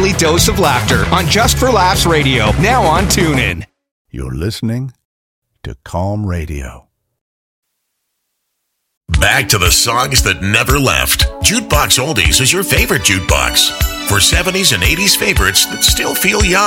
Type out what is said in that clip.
daily dose of laughter on Just for Laughs Radio, now on TuneIn. You're listening to Calm Radio. Back to the songs that never left. Jukebox Oldies is your favorite jukebox for 70s and 80s favorites that still feel young.